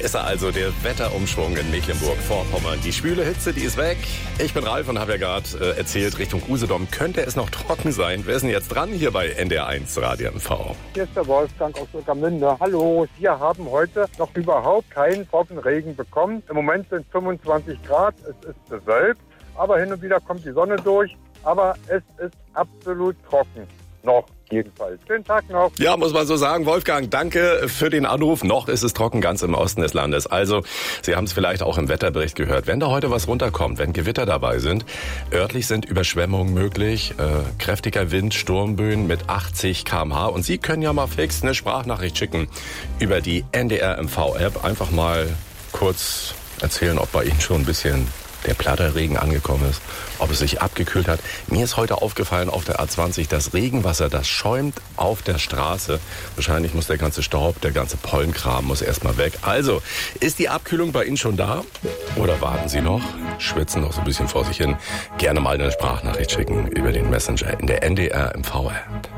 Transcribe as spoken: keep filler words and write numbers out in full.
ist er also, der Wetterumschwung in Mecklenburg-Vorpommern. Die schwüle Hitze, die ist weg. Ich bin Ralf und habe ja gerade äh, erzählt, Richtung Usedom könnte es noch trocken sein. Wer ist denn jetzt dran hier bei N D R eins Radio M V? Hier ist der Wolfgang aus Ueckermünde. Hallo, wir haben heute noch überhaupt keinen Trockenregen bekommen. Im Moment sind fünfundzwanzig Grad, es ist bewölkt, aber hin und wieder kommt die Sonne durch. Aber es ist absolut trocken. Noch jedenfalls. Schönen Tag noch. Ja, muss man so sagen. Wolfgang, danke für den Anruf. Noch ist es trocken ganz im Osten des Landes. Also, Sie haben es vielleicht auch im Wetterbericht gehört. Wenn da heute was runterkommt, wenn Gewitter dabei sind, örtlich sind Überschwemmungen möglich, äh, kräftiger Wind, Sturmböen mit achtzig Kilometer pro Stunde. Und Sie können ja mal fix eine Sprachnachricht schicken über die N D R M V-App. Einfach mal kurz erzählen, ob bei Ihnen schon ein bisschen der Platterregen angekommen ist, ob es sich abgekühlt hat. Mir ist heute aufgefallen auf der A zwanzig, das Regenwasser, das schäumt auf der Straße. Wahrscheinlich muss der ganze Staub, der ganze Pollenkram muss erstmal weg. Also, ist die Abkühlung bei Ihnen schon da? Oder warten Sie noch? Schwitzen noch so ein bisschen vor sich hin? Gerne mal eine Sprachnachricht schicken über den Messenger in der N D R M V-App.